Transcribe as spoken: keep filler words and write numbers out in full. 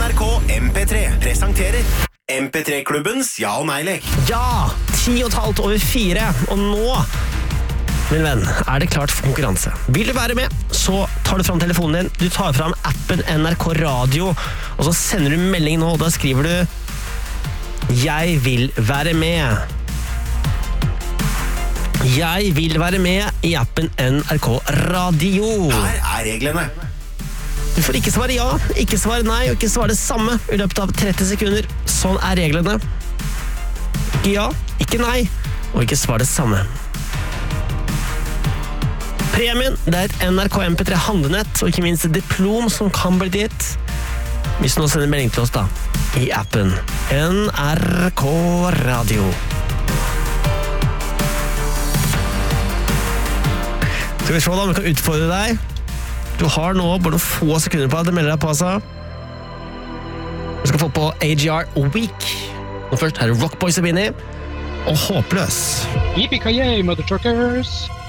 N R K M P tre presenterer M P tre-klubbens ja- og nei-lek. Ja, ti og et halvt over fire, og nå, min venn, er det klart for konkurranse. Vil du være med, så tar du fram telefonen din, du tar fram appen N R K Radio, og så sender du melding nå, og da skriver du «Jeg vil være med». Jeg vil være med i appen N R K Radio. Her er reglene. Du får ikke svare ja, ikke svare nei, og ikke svare det samme i løpet av tretti sekunder. Sånn er reglene. Ikke ja, ikke nei, og ikke svare det samme. Premien, det er et N R K M P tre handlenett, og ikke minst et diplom som kan bli ditt. Hvis du nå sender melding til oss da, i appen N R K Radio. Skal vi se da om vi kan utfordre deg. Du har nå bare noen få sekunder på at det melder deg på, altså. Du skal få på A G R Week. Og først her er Rock Boys og Vinnie. Og Håpløs. Yippee-ki-yay, mother truckers!